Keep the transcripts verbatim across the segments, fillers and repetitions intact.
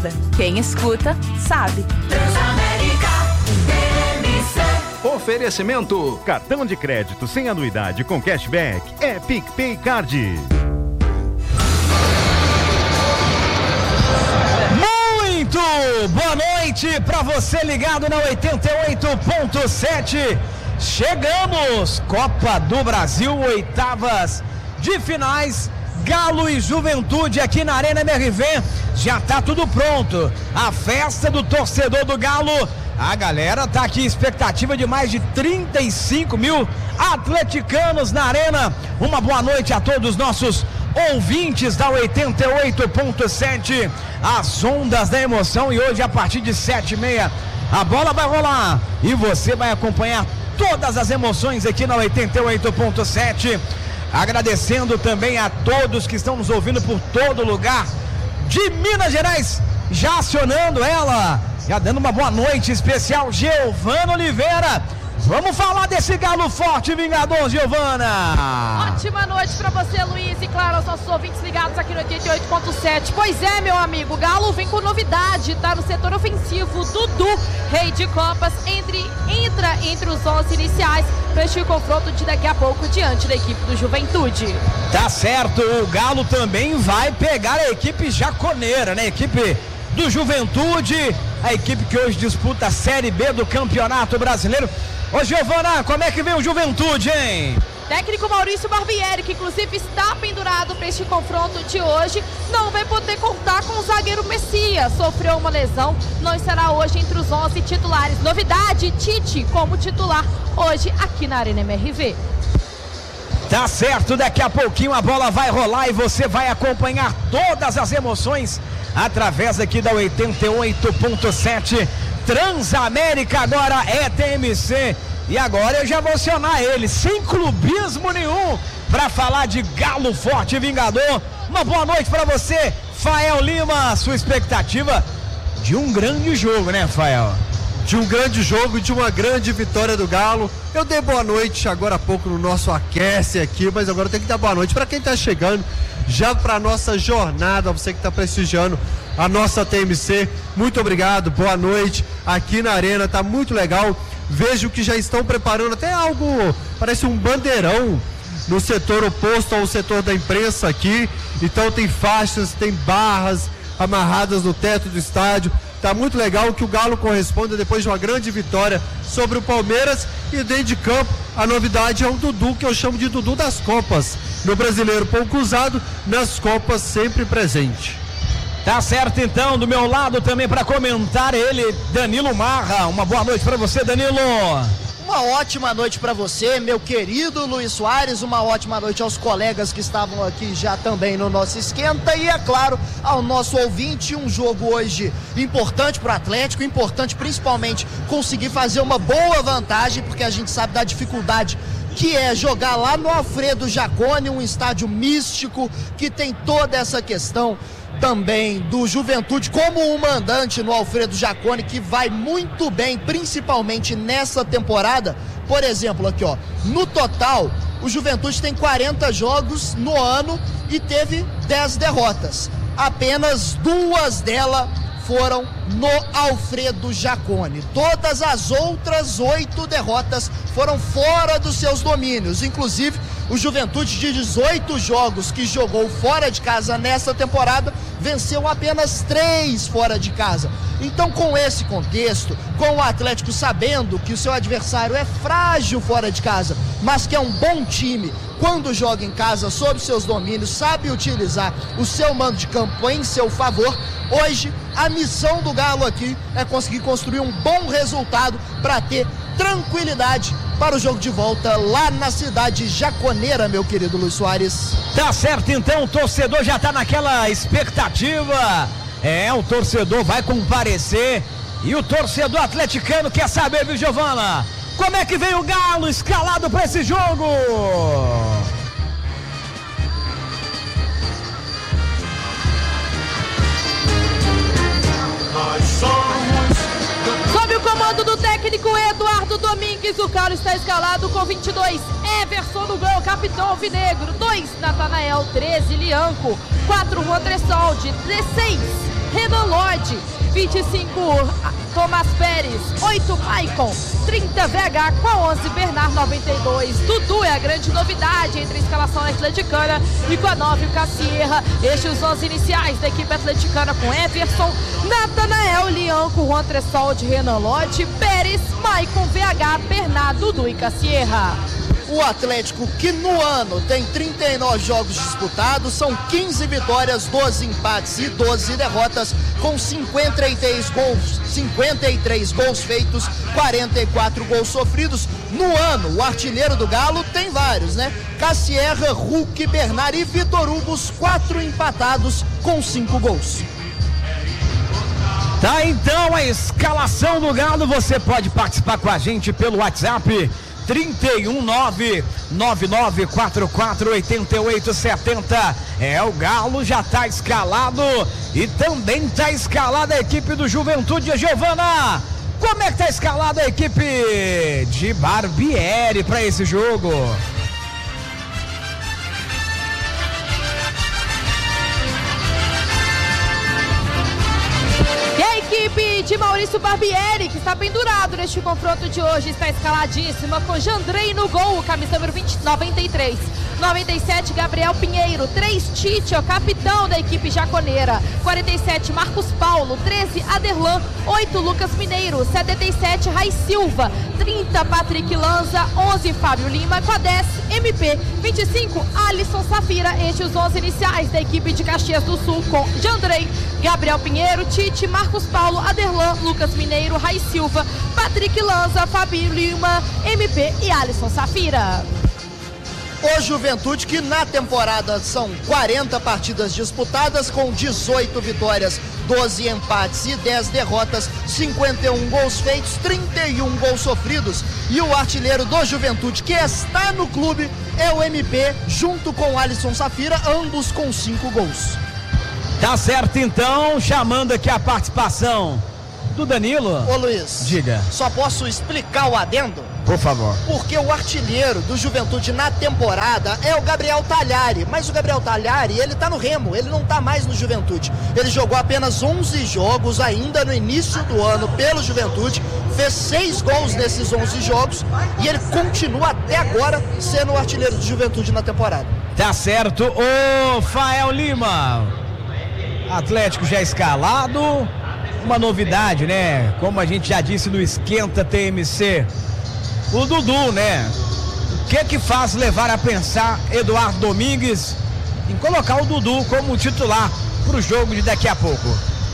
Quem escuta, sabe. Transamérica T M C. Oferecimento. Cartão de crédito sem anuidade com cashback é PicPay Card. Muito boa noite para você ligado na oitenta e oito ponto sete. Chegamos, Copa do Brasil, oitavas de finais, Galo e Juventude aqui na Arena M R V. Já tá tudo pronto, a festa do torcedor do Galo. A galera tá aqui, expectativa de mais de trinta e cinco mil atleticanos na arena. Uma boa noite a todos os nossos ouvintes da oitenta e oito ponto sete, as ondas da emoção. E hoje a partir de sete e meia a bola vai rolar e você vai acompanhar todas as emoções aqui na oitenta e oito ponto sete. Agradecendo também a todos que estão nos ouvindo por todo lugar de Minas Gerais, já acionando ela, já dando uma boa noite especial, Giovana Oliveira. Vamos falar desse Galo forte, Vingador, Giovana. Ótima noite pra você, Luiz, e claro, aos nossos ouvintes ligados aqui no oitenta e oito ponto sete. Pois é, meu amigo, o Galo vem com novidade, tá no setor ofensivo. Dudu, rei de Copas, entre, entra entre os onze iniciais para este confronto de daqui a pouco diante da equipe do Juventude. Tá certo, o Galo também vai pegar a equipe jaconeira, né? Equipe do Juventude, a equipe que hoje disputa a Série B do Campeonato Brasileiro. Ô Giovana, como é que vem o Juventude, hein? Técnico Maurício Barbieri, que inclusive está pendurado para este confronto de hoje, não vai poder contar com o zagueiro Messias. Sofreu uma lesão, não estará hoje entre os onze titulares. Novidade, Tite como titular hoje aqui na Arena M R V. Tá certo, daqui a pouquinho a bola vai rolar e você vai acompanhar todas as emoções através aqui da oitenta e oito ponto sete. Transamérica agora é T M C. E agora eu já vou acionar ele, sem clubismo nenhum, para falar de Galo forte Vingador. Uma boa noite para você, Fael Lima. Sua expectativa de um grande jogo, né, Fael? De um grande jogo e de uma grande vitória do Galo. Eu dei boa noite agora há pouco no nosso aquece aqui, mas agora eu tenho que dar boa noite para quem está chegando já para nossa jornada, você que está prestigiando a nossa T M C. Muito obrigado, boa noite aqui na Arena, tá muito legal. Vejo que já estão preparando até algo, parece um bandeirão no setor oposto ao setor da imprensa aqui. Então tem faixas, tem barras amarradas no teto do estádio. Tá muito legal que o Galo corresponda depois de uma grande vitória sobre o Palmeiras. E dentro de campo, a novidade é o Dudu, que eu chamo de Dudu das Copas. No Brasileiro pouco usado, nas Copas sempre presente. Tá certo, então, do meu lado também para comentar ele, Danilo Marra. Uma boa noite para você, Danilo. Uma ótima noite para você, meu querido Luiz Soares, uma ótima noite aos colegas que estavam aqui já também no nosso esquenta e, é claro, ao nosso ouvinte. Um jogo hoje importante para o Atlético, importante principalmente conseguir fazer uma boa vantagem, porque a gente sabe da dificuldade que é jogar lá no Alfredo Jaconi, um estádio místico que tem toda essa questão também do Juventude como um mandante no Alfredo Jaconi, que vai muito bem, principalmente nessa temporada. Por exemplo, aqui ó, no total o Juventude tem quarenta jogos no ano e teve dez derrotas. Apenas duas delas foram no Alfredo Jaconi. Todas as outras oito derrotas foram fora dos seus domínios. Inclusive, o Juventude, de dezoito jogos que jogou fora de casa nessa temporada, venceu apenas três fora de casa. Então, com esse contexto, com o Atlético sabendo que o seu adversário é frágil fora de casa, mas que é um bom time quando joga em casa, sob seus domínios, sabe utilizar o seu mando de campo em seu favor, hoje a missão do Galo aqui é conseguir construir um bom resultado para ter tranquilidade para o jogo de volta lá na cidade jaconeira, meu querido Luiz Soares. Tá certo, então, o torcedor já tá naquela expectativa. É, o torcedor vai comparecer e o torcedor atleticano quer saber, viu, Giovana? Como é que vem o Galo escalado para esse jogo? Nós somos... Sob o comando do técnico Eduardo Domingues, o Galo está escalado com vinte e dois. Everson no gol, capitão alvinegro. dois, Natanael. treze, Lianco. quatro, Juan Tressoldi. dezesseis, Renan Lodge. vinte e cinco, Tomás Pérez. oito, Maicon. trinta, V H. Com a onze, Bernard. noventa e dois, Dudu é a grande novidade entre a escalação atleticana. E com a nove, o Cassierra. Estes os onze iniciais da equipe atleticana com Everson, Natanael, Lianco, Juan Tressolde, Renan Lodge, Pérez, Maicon, V H, Bernard, Dudu e Cassierra. O Atlético, que no ano tem trinta e nove jogos disputados, são quinze vitórias, doze empates e doze derrotas, com cinquenta e três gols, cinquenta e três gols feitos, quarenta e quatro gols sofridos. No ano, o artilheiro do Galo tem vários, né? Cassierra, Hulk, Bernard e Vitor Hugo, os quatro empatados com cinco gols. Tá, então a escalação do Galo. Você pode participar com a gente pelo WhatsApp trinta e um, nove nove nove quatro quatro oito oito sete zero. É, o Galo já tá escalado e também tá escalada a equipe do Juventude. Giovana, como é que tá escalada a equipe de Barbieri para esse jogo? E a equipe de Maurício Barbieri, que está pendurado neste confronto de hoje, está escaladíssima com Jandrei no gol, camisa número vinte, noventa e três. noventa e sete, Gabriel Pinheiro. três, Tite, o capitão da equipe jaconeira. quarenta e sete, Marcos Paulo. treze, Aderlan. oito, Lucas Mineiro. setenta e sete, Rai Silva. trinta, Patrick Lanza. onze, Fábio Lima. Com a dez, M P. vinte e cinco, Alisson Safira. Estes os onze iniciais da equipe de Caxias do Sul com Jandrei, Gabriel Pinheiro, Tite, Marcos Paulo, Aderlan, Lucas Mineiro, Rai Silva, Patrick Lanza, Fábio Lima, M P e Alisson Safira. O Juventude, que na temporada são quarenta partidas disputadas, com dezoito vitórias, doze empates e dez derrotas, cinquenta e um gols feitos, trinta e um gols sofridos. E o artilheiro do Juventude, que está no clube, é o M P, junto com Alisson Safira, ambos com cinco gols. Tá certo, então, chamando aqui a participação do Danilo. Ô Luiz, diga. Só posso explicar o adendo? Por favor. Porque o artilheiro do Juventude na temporada é o Gabriel Talhari, mas o Gabriel Talhari, ele tá no Remo, ele não tá mais no Juventude. Ele jogou apenas onze jogos ainda no início do ano pelo Juventude, fez seis gols nesses onze jogos e ele continua até agora sendo o artilheiro do Juventude na temporada. Tá certo. Ô Fael Lima, Atlético já escalado, uma novidade, né? Como a gente já disse no Esquenta T M C, o Dudu, né? O que que faz levar a pensar Eduardo Domingues em colocar o Dudu como titular pro jogo de daqui a pouco?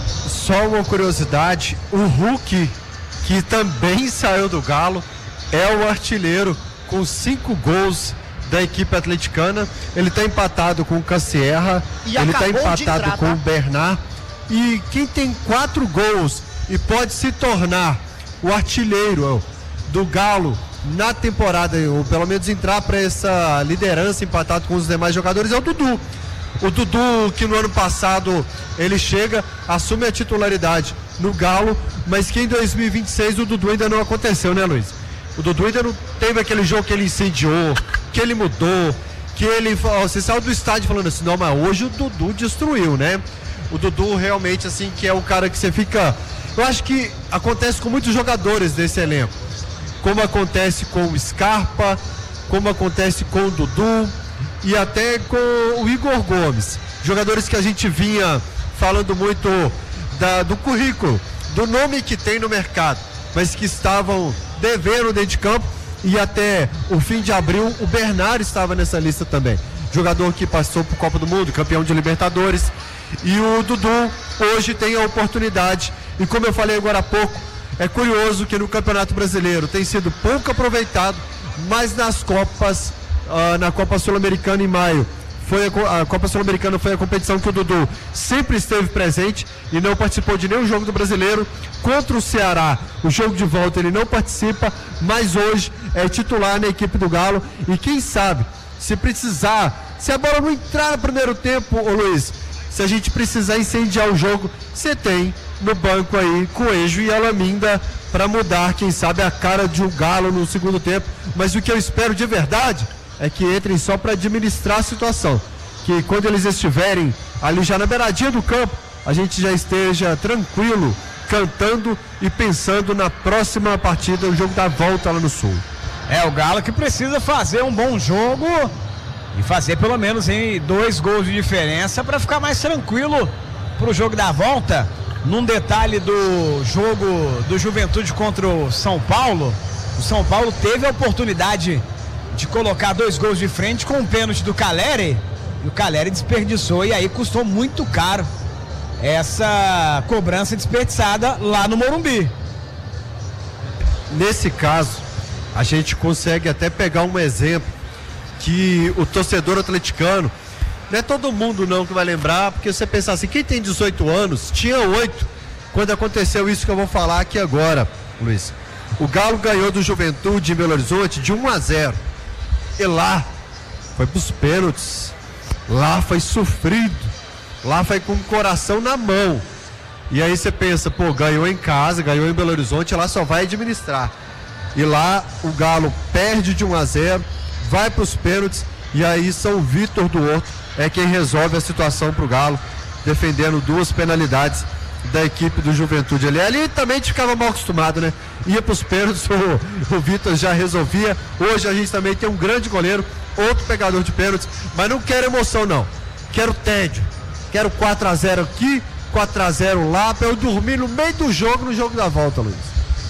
Só uma curiosidade, o Hulk, que também saiu do Galo, é o artilheiro com cinco gols da equipe atleticana. Ele está empatado com o Cassierra, ele está empatado entrar, com tá? o Bernard. E quem tem quatro gols e pode se tornar o artilheiro do Galo na temporada, ou pelo menos entrar para essa liderança empatado com os demais jogadores, é o Dudu. O Dudu, que no ano passado ele chega, assume a titularidade no Galo, mas que em dois mil e vinte e seis o Dudu ainda não aconteceu, né, Luiz? O Dudu ainda não teve aquele jogo que ele incendiou, que ele mudou, que ele, você saiu do estádio falando assim, não, mas hoje o Dudu destruiu, né? O Dudu realmente, assim, que é o cara que você fica... Eu acho que acontece com muitos jogadores desse elenco, como acontece com o Scarpa, como acontece com o Dudu e até com o Igor Gomes. Jogadores que a gente vinha falando muito da, do currículo, do nome que tem no mercado, mas que estavam devendo dentro de campo, e até o fim de abril o Bernard estava nessa lista também. Jogador que passou por Copa do Mundo, campeão de Libertadores. E o Dudu hoje tem a oportunidade, e como eu falei agora há pouco, é curioso que no Campeonato Brasileiro tem sido pouco aproveitado, mas nas Copas, uh, na Copa Sul-Americana em maio, foi a, a Copa Sul-Americana foi a competição que o Dudu sempre esteve presente e não participou de nenhum jogo do Brasileiro. Contra o Ceará, o jogo de volta ele não participa, mas hoje é titular na equipe do Galo, e quem sabe, se precisar, se a bola não entrar no primeiro tempo, ô Luiz, se a gente precisar incendiar o jogo, você tem no banco aí Coelho e Alaminda para mudar, quem sabe, a cara de um Galo no segundo tempo. Mas o que eu espero de verdade é que entrem só para administrar a situação, que quando eles estiverem ali já na beiradinha do campo, a gente já esteja tranquilo, cantando e pensando na próxima partida, o jogo da volta lá no Sul. É, o Galo que precisa fazer um bom jogo e fazer pelo menos em dois gols de diferença para ficar mais tranquilo pro jogo da volta. Num detalhe do jogo do Juventude contra o São Paulo, o São Paulo teve a oportunidade de colocar dois gols de frente com um pênalti do Caleri, e o Caleri desperdiçou, e aí custou muito caro essa cobrança desperdiçada lá no Morumbi. Nesse caso, a gente consegue até pegar um exemplo que o torcedor atleticano, não é todo mundo não que vai lembrar, porque você pensar assim, quem tem dezoito anos, tinha oito, quando aconteceu isso que eu vou falar aqui agora, Luiz. O Galo ganhou do Juventude em Belo Horizonte de um a zero. E lá foi pros pênaltis. Lá foi sofrido. Lá foi com o coração na mão. E aí você pensa, pô, ganhou em casa, ganhou em Belo Horizonte, lá só vai administrar. E lá o Galo perde de um a zero, vai pros pênaltis, e aí São Vitor do Horto é quem resolve a situação pro Galo, defendendo duas penalidades da equipe do Juventude ali. Ali também ficava mal acostumado, né? Ia pros pênaltis, o, o Vitor já resolvia. Hoje a gente também tem um grande goleiro, outro pegador de pênaltis, mas não quero emoção não, quero tédio, quero quatro a zero aqui, quatro a zero lá, pra eu dormir no meio do jogo, no jogo da volta, Luiz.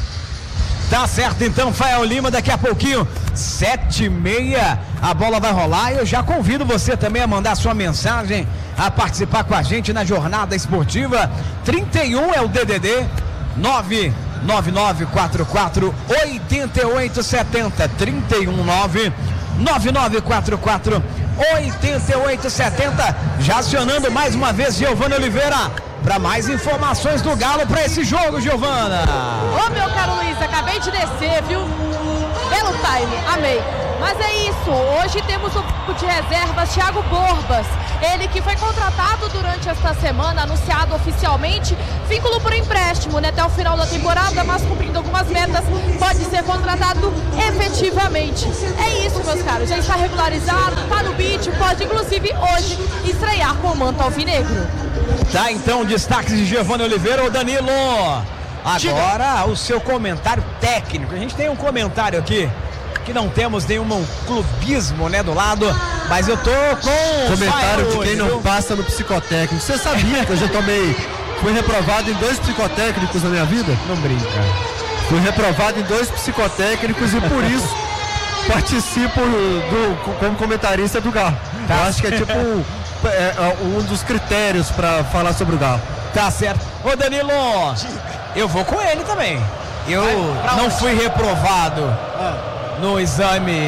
Tá certo então, Fael Lima, daqui a pouquinho, sete e meia, a bola vai rolar, e eu já convido você também a mandar sua mensagem, a participar com a gente na jornada esportiva. Trinta e um é o D D D, nove nove nove quatro quatro oito oito sete zero, trinta e um nove nove nove quatro quatro oito oito sete zero. Já acionando mais uma vez Giovana Oliveira para mais informações do Galo para esse jogo, Giovana. Ô, meu caro Luiz, acabei de descer, viu? Pelo time, amei. Mas é isso, hoje temos o banco de reservas Thiago Borbas, ele que foi contratado durante esta semana, anunciado oficialmente, vínculo por empréstimo, né, até o final da temporada, mas cumprindo algumas metas, pode ser contratado efetivamente. É isso, meus caros, já está regularizado, está no beat, pode inclusive hoje estrear com o manto alvinegro. Tá, então, destaques de Giovana Oliveira. Ô Danilo, agora o seu comentário técnico. A gente tem um comentário aqui que não temos nenhum clubismo, né, do lado, mas eu tô com comentário de hoje, quem não viu? passa no psicotécnico. Você sabia que eu já tomei, fui reprovado em dois psicotécnicos na minha vida? Não brinca. Fui reprovado em dois psicotécnicos e por isso participo do, como comentarista do Galo. Tá. Eu acho que é tipo um, é, um dos critérios para falar sobre o Galo. Tá certo. Ô Danilo, eu vou com ele também. Eu não fui reprovado no exame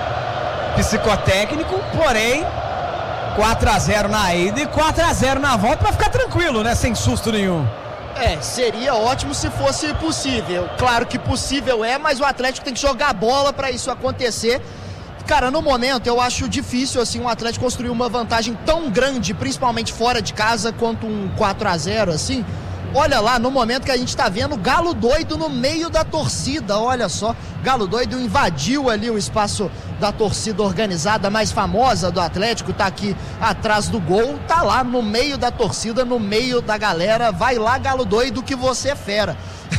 psicotécnico, porém quatro a zero na ida e quatro a zero na volta para ficar tranquilo, né, sem susto nenhum. É, seria ótimo se fosse possível. Claro que possível é, mas o Atlético tem que jogar bola para isso acontecer. Cara, no momento eu acho difícil assim um Atlético construir uma vantagem tão grande, principalmente fora de casa, quanto um quatro a zero assim. Olha lá, no momento que a gente tá vendo, Galo doido no meio da torcida, olha só, Galo doido invadiu ali o espaço da torcida organizada mais famosa do Atlético, tá aqui atrás do gol, tá lá no meio da torcida, no meio da galera, vai lá Galo doido que você é fera.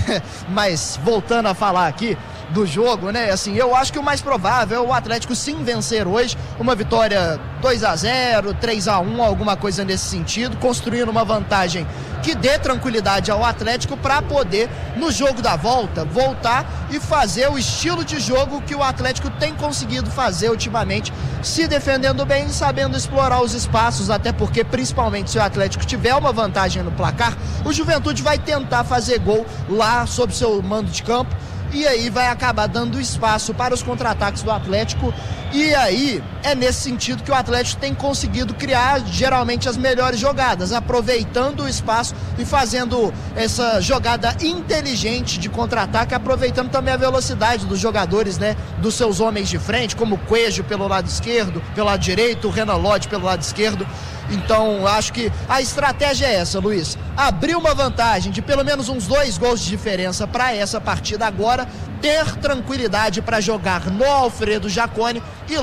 Mas voltando a falar aqui do jogo, né, assim, eu acho que o mais provável é o Atlético sim vencer hoje, uma vitória dois a zero, três a um, alguma coisa nesse sentido, construindo uma vantagem que dê tranquilidade ao Atlético para poder, no jogo da volta, voltar e fazer o estilo de jogo que o Atlético tem conseguido fazer ultimamente, se defendendo bem, sabendo explorar os espaços, até porque, principalmente se o Atlético tiver uma vantagem no placar, o Juventude vai tentar fazer gol lá sob seu mando de campo, e aí vai acabar dando espaço para os contra-ataques do Atlético, e aí é nesse sentido que o Atlético tem conseguido criar geralmente as melhores jogadas, aproveitando o espaço e fazendo essa jogada inteligente de contra-ataque, aproveitando também a velocidade dos jogadores, né, dos seus homens de frente, como o Coelho pelo lado esquerdo, pelo lado direito, o Renan Lodge pelo lado esquerdo. Então, acho que a estratégia é essa, Luiz. Abrir uma vantagem de pelo menos uns dois gols de diferença para essa partida agora, ter tranquilidade para jogar no Alfredo Jaconi e lá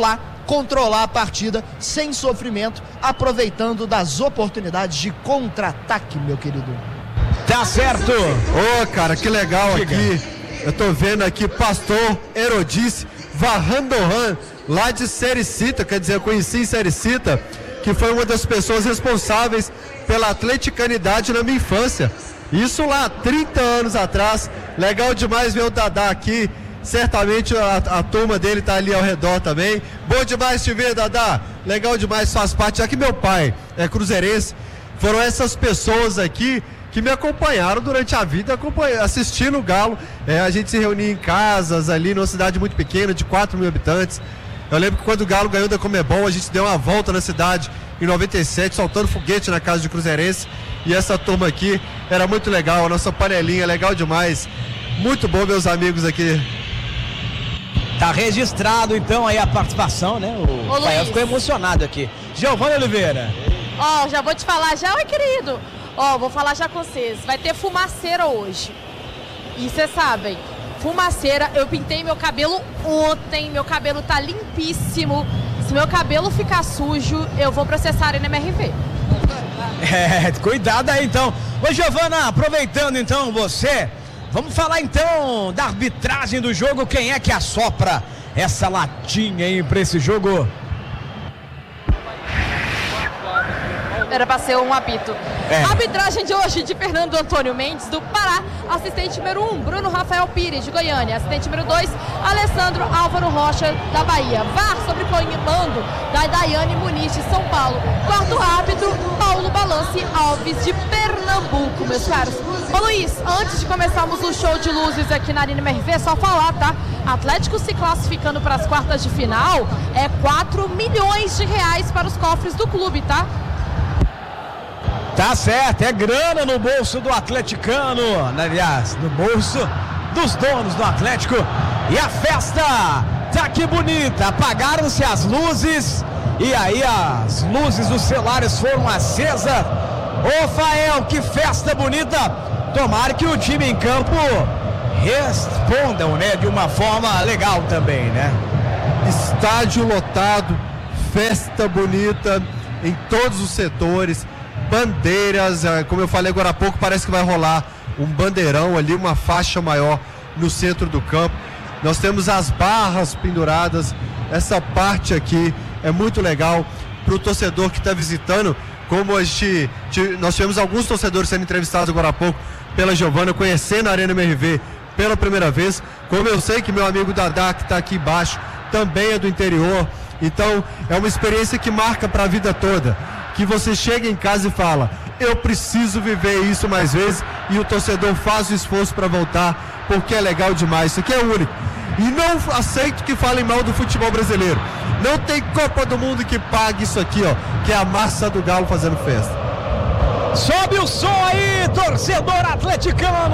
controlar a partida sem sofrimento, aproveitando das oportunidades de contra-ataque, meu querido. Tá certo. Ô, oh, cara, que legal aqui. Eu tô vendo aqui Pastor Herodice Varrandohan, lá de Sericita, quer dizer, eu conheci em Sericita, que foi uma das pessoas responsáveis pela atleticanidade na minha infância. Isso lá, trinta anos atrás. Legal demais ver o Dadá aqui. Certamente a, a turma dele tá ali ao redor também. Bom demais te ver, Dadá. Legal demais, faz parte. Já que meu pai é cruzeirense, foram essas pessoas aqui que me acompanharam durante a vida, assistindo o Galo. É, a gente se reunia em casas ali, numa cidade muito pequena, de quatro mil habitantes. Eu lembro que quando o Galo ganhou da Comebol, a gente deu uma volta na cidade em noventa e sete, soltando foguete na casa de cruzeirense. E essa turma aqui era muito legal, a nossa panelinha, legal demais. Muito bom, meus amigos aqui. Tá registrado então aí a participação, né? O Ô, Fael ficou emocionado aqui. Giovanni Oliveira. Ó, oh, já vou te falar já, oi querido. Ó, oh, vou falar já com vocês. Vai ter fumaceira hoje. E vocês sabem, fumaceira, eu pintei meu cabelo ontem, meu cabelo tá limpíssimo. Se meu cabelo ficar sujo, eu vou processar ele na M R V. É, cuidado aí então. Ô Giovana, aproveitando então você, vamos falar então da arbitragem do jogo. Quem é que assopra essa latinha aí pra esse jogo? Era pra ser um apito. É. Arbitragem de hoje de Fernando Antônio Mendes, do Pará. Assistente número um, Bruno Rafael Pires, de Goiânia. Assistente número dois, Alessandro Álvaro Rocha, da Bahia. V A R sobre comando da Daiane Muniz, de São Paulo. Quarto árbitro, Paulo Balance Alves, de Pernambuco, meus caros. Ô Luiz, antes de começarmos o show de luzes aqui na Arena M R V, só falar, tá? Atlético se classificando para as quartas de final é quatro milhões de reais para os cofres do clube, tá? Tá certo, é grana no bolso do atleticano, aliás, no bolso dos donos do Atlético. E a festa tá aqui bonita, apagaram-se as luzes e aí as luzes dos celulares foram acesas. Ô Fael, que festa bonita! Tomara que o time em campo respondam, né, de uma forma legal também, né? Estádio lotado, festa bonita em todos os setores. Bandeiras, como eu falei agora há pouco, parece que vai rolar um bandeirão ali, uma faixa maior no centro do campo. Nós temos as barras penduradas, essa parte aqui é muito legal para o torcedor que está visitando. Como a gente, nós tivemos alguns torcedores sendo entrevistados agora há pouco pela Giovana, conhecendo a Arena M R V pela primeira vez. Como eu sei que meu amigo Dadá, que está aqui embaixo, também é do interior. Então é uma experiência que marca para a vida toda. Que você chega em casa e fala, eu preciso viver isso mais vezes, e o torcedor faz o esforço para voltar, porque é legal demais, isso aqui é único. E não aceito que falem mal do futebol brasileiro. Não tem Copa do Mundo que pague isso aqui, ó, que é a massa do Galo fazendo festa. Sobe o som aí, torcedor atleticano!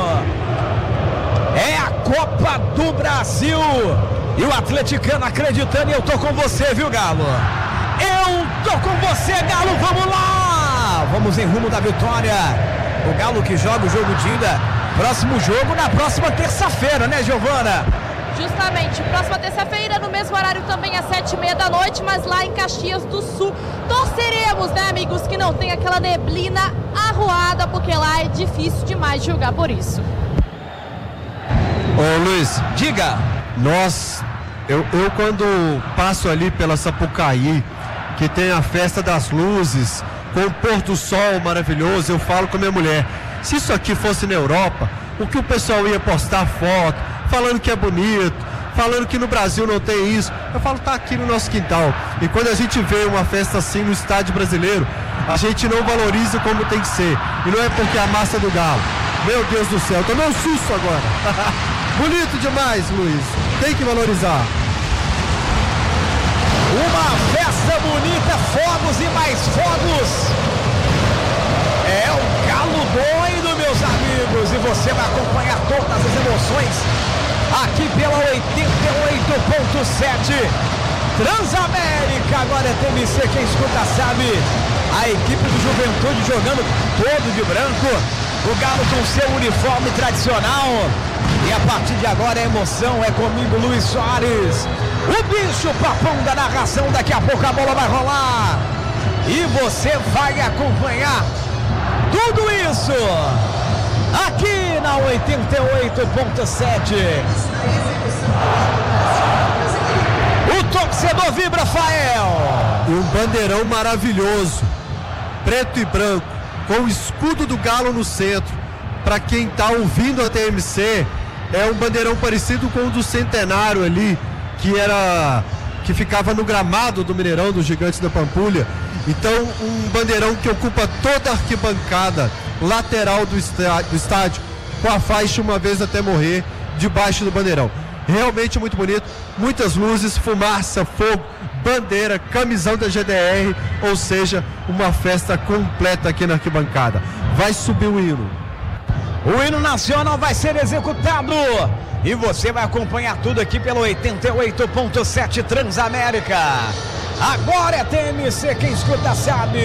É a Copa do Brasil! E o atleticano acreditando, e eu tô com você, viu, Galo? Eu tô com você, Galo, vamos lá! Vamos em rumo da vitória. O Galo que joga o jogo de ida. Próximo jogo na próxima terça-feira, né, Giovana? Justamente, próxima terça-feira, no mesmo horário também, às sete e meia da noite, mas lá em Caxias do Sul. Torceremos, né, amigos, que não tem aquela neblina arruada, porque lá é difícil demais jogar por isso. Ô Luiz, diga. Nós, eu, eu quando passo ali pela Sapucaí, que tem a festa das luzes, com o pôr do sol maravilhoso, eu falo com a minha mulher, se isso aqui fosse na Europa, o que o pessoal ia postar foto, falando que é bonito, falando que no Brasil não tem isso, eu falo, tá aqui no nosso quintal. E quando a gente vê uma festa assim no estádio brasileiro, a gente não valoriza como tem que ser, e não é porque é a massa do Galo. Meu Deus do céu, tomei um susto agora. Bonito demais, Luiz, tem que valorizar. Uma festa bonita, fogos e mais fogos. É o Galo doido, meus amigos. E você vai acompanhar todas as emoções aqui pela oitenta e oito ponto sete Transamérica. Agora é T M C, quem escuta sabe. A equipe do Juventude jogando todo de branco. O Galo com seu uniforme tradicional. E a partir de agora a emoção é comigo, Luiz Soares. O bicho papão da narração, daqui a pouco a bola vai rolar. E você vai acompanhar tudo isso aqui na oitenta e oito ponto sete. O torcedor vibra, Rafael. E um bandeirão maravilhoso, preto e branco, com o escudo do Galo no centro. Para quem está ouvindo a T M C, é um bandeirão parecido com o do Centenário ali, que era que ficava no gramado do Mineirão, do Gigantes da Pampulha. Então, um bandeirão que ocupa toda a arquibancada lateral do estádio, do estádio, com a faixa uma vez até morrer, debaixo do bandeirão. Realmente muito bonito, muitas luzes, fumaça, fogo, bandeira, camisão da G D R, ou seja, uma festa completa aqui na arquibancada. Vai subir o hino. O hino nacional vai ser executado e você vai acompanhar tudo aqui pelo oitenta e oito ponto sete Transamérica. Agora é T M C, quem escuta sabe.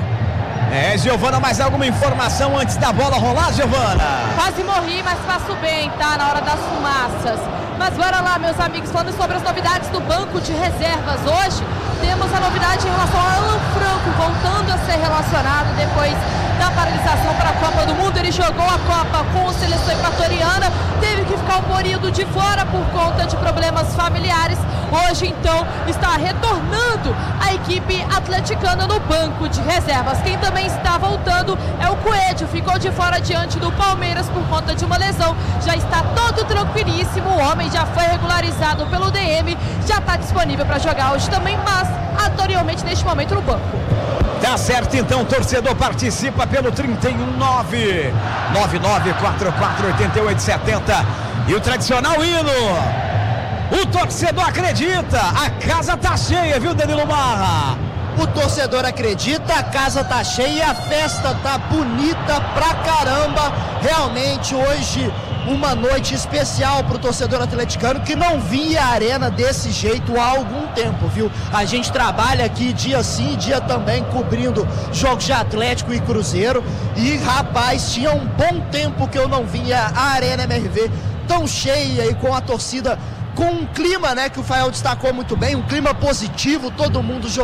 É, Giovana, mais alguma informação antes da bola rolar, Giovana? Quase morri, mas faço bem, tá? Na hora das fumaças. Mas bora lá, meus amigos, falando sobre as novidades do banco de reservas. Hoje temos a novidade em relação ao Alan Franco, voltando a ser relacionado depois da paralisação para a Copa do Mundo. Ele jogou a Copa com a seleção equatoriana, teve que ficar um período de fora por conta de problemas familiares. Hoje, então, está retornando a equipe atleticana no banco de reservas. Quem também está voltando é o Coelho, ficou de fora diante do Palmeiras por conta de uma lesão. Já está todo tranquilíssimo, o homem já foi regularizado pelo D M, já está disponível para jogar hoje também, mas atualmente neste momento no banco. Tá certo, então, o torcedor participa pelo trinta e um nove nove nove quatro quatro oito oito sete zero. E o tradicional hino. O torcedor acredita, a casa tá cheia, viu, Danilo Marra? O torcedor acredita, a casa tá cheia, a festa tá bonita pra caramba. Realmente hoje uma noite especial pro torcedor atleticano que não via a arena desse jeito há algum tempo, viu? A gente trabalha aqui dia sim, dia também, cobrindo jogos de Atlético e Cruzeiro. E rapaz, tinha um bom tempo que eu não via a Arena M R V tão cheia e com a torcida com um clima, né, que o Fael destacou muito bem, um clima positivo, todo mundo jogando.